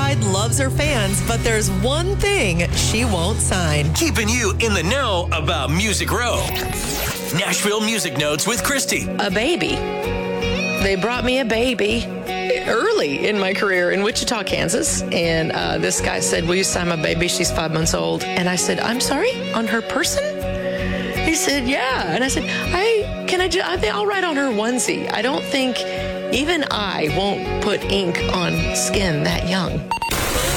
Bride loves her fans, but there's one thing she won't sign. Keeping you in the know about Music Row. Nashville Music Notes with Christy. A baby. They brought me a baby early in my career in Wichita, Kansas. And this guy said, will you sign my baby? She's 5 months old. And I said, I'm sorry, on her person? He said, yeah. And I said, I think I'll write on her onesie. I don't think even I won't put ink on skin that young.